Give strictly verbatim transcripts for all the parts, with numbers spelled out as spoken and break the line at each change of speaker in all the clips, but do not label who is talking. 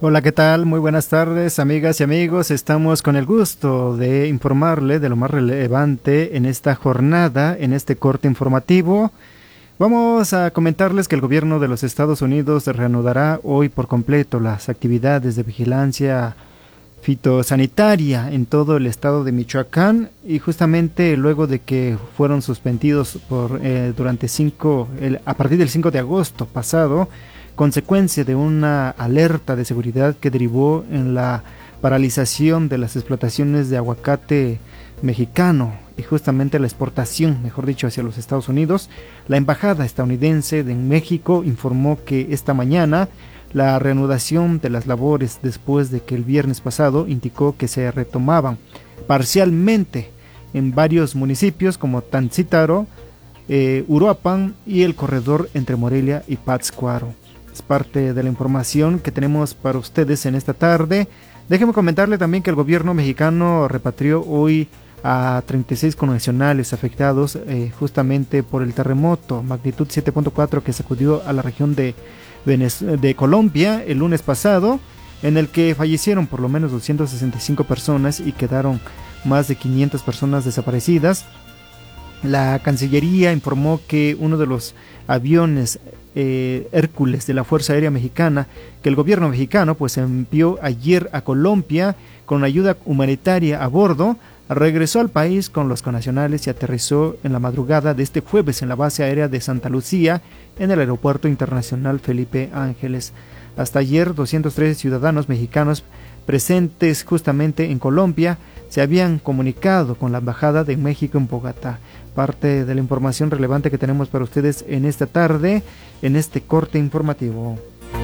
Hola, ¿qué tal? Muy buenas tardes, amigas y amigos. Estamos con el gusto de informarle de lo más relevante en esta jornada, en este corte informativo. Vamos a comentarles que el gobierno de los Estados Unidos reanudará hoy por completo las actividades de vigilancia fitosanitaria en todo el estado de Michoacán, y justamente luego de que fueron suspendidos por eh, durante cinco el, a partir del cinco de agosto pasado, consecuencia de una alerta de seguridad que derivó en la paralización de las explotaciones de aguacate mexicano y justamente la exportación, mejor dicho, hacia los Estados Unidos. La embajada estadounidense de México informó que esta mañana la reanudación de las labores, después de que el viernes pasado indicó que se retomaban parcialmente en varios municipios como Tancítaro, eh, Uruapan y el corredor entre Morelia y Pátzcuaro. Es parte de la información que tenemos para ustedes en esta tarde. Déjenme comentarle también que el gobierno mexicano repatrió hoy a treinta y seis connacionales afectados eh, justamente por el terremoto magnitud siete punto cuatro que sacudió a la región de, Venez- de Colombia el lunes pasado, en el que fallecieron por lo menos doscientas sesenta y cinco personas y quedaron más de quinientas personas desaparecidas. La Cancillería informó que uno de los aviones eh, Hércules de la Fuerza Aérea Mexicana, que el gobierno mexicano pues envió ayer a Colombia con ayuda humanitaria a bordo, regresó al país con los connacionales y aterrizó en la madrugada de este jueves en la base aérea de Santa Lucía, en el Aeropuerto Internacional Felipe Ángeles. Hasta ayer, doscientos trece ciudadanos mexicanos presentes justamente en Colombia se habían comunicado con la Embajada de México en Bogotá. Parte de la información relevante que tenemos para ustedes en esta tarde, en este corte informativo.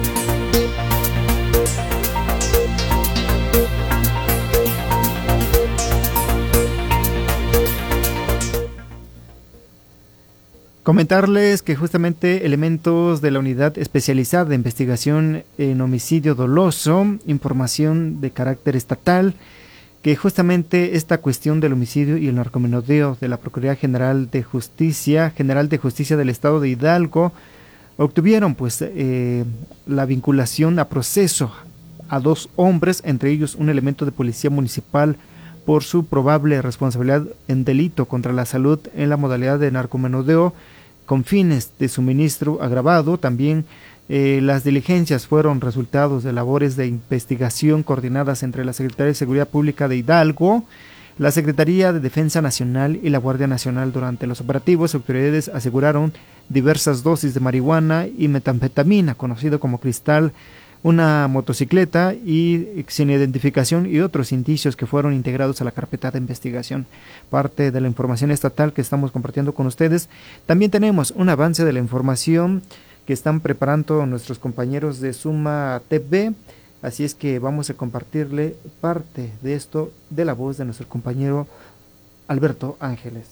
Comentarles que justamente elementos de la Unidad Especializada de Investigación en Homicidio Doloso, información de carácter estatal, que justamente esta cuestión del homicidio y el narcomenudeo de la Procuraduría General de Justicia, General de Justicia del Estado de Hidalgo, obtuvieron pues eh, la vinculación a proceso a dos hombres, entre ellos un elemento de policía municipal, por su probable responsabilidad en delito contra la salud en la modalidad de narcomenudeo con fines de suministro agravado. También eh, las diligencias fueron resultados de labores de investigación coordinadas entre la Secretaría de Seguridad Pública de Hidalgo, la Secretaría de Defensa Nacional y la Guardia Nacional. Durante los operativos, autoridades aseguraron diversas dosis de marihuana y metanfetamina, conocido como cristal, una motocicleta y sin identificación y otros indicios que fueron integrados a la carpeta de investigación. Parte de la información estatal que estamos compartiendo con ustedes. También tenemos un avance de la información que están preparando nuestros compañeros de Suma T V, así es que vamos a compartirle parte de esto de la voz de nuestro compañero Alberto Ángeles.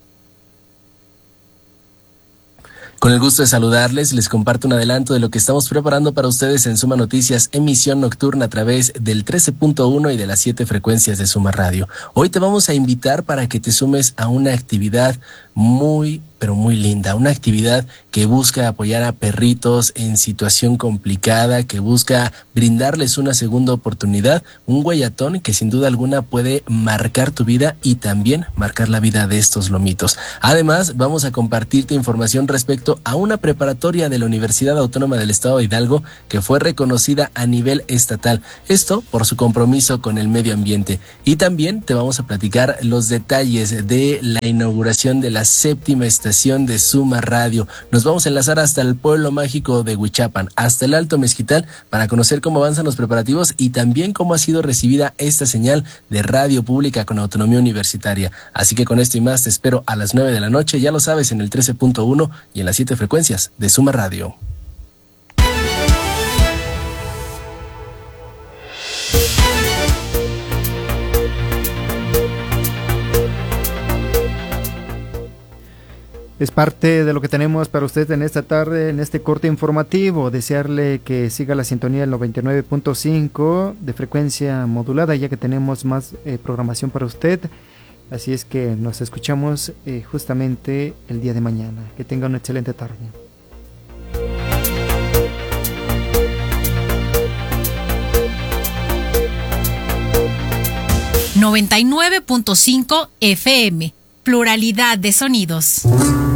Con el gusto de saludarles, les comparto un adelanto de lo que estamos preparando para ustedes en Suma Noticias, emisión nocturna a través del trece punto uno y de las siete frecuencias de Suma Radio. Hoy te vamos a invitar para que te sumes a una actividad muy, pero muy linda, una actividad que busca apoyar a perritos en situación complicada, que busca brindarles una segunda oportunidad, un guayatón que sin duda alguna puede marcar tu vida y también marcar la vida de estos lomitos. Además, vamos a compartirte información respecto a una preparatoria de la Universidad Autónoma del Estado de Hidalgo que fue reconocida a nivel estatal, esto por su compromiso con el medio ambiente. Y también te vamos a platicar los detalles de la inauguración de la séptima estación de Suma Radio. Nos vamos a enlazar hasta el pueblo mágico de Huichapan, hasta el Alto Mezquital, para conocer cómo avanzan los preparativos y también cómo ha sido recibida esta señal de radio pública con autonomía universitaria. Así que con esto y más te espero a las nueve de la noche, ya lo sabes, en el trece punto uno y en las siete frecuencias de Suma Radio.
Es parte de lo que tenemos para usted en esta tarde, en este corte informativo. Desearle que siga la sintonía del noventa y nueve punto cinco de frecuencia modulada, ya que tenemos más eh, programación para usted. Así es que nos escuchamos eh, justamente el día de mañana. Que tenga una excelente tarde.
noventa y nueve punto cinco F M. Pluralidad de sonidos.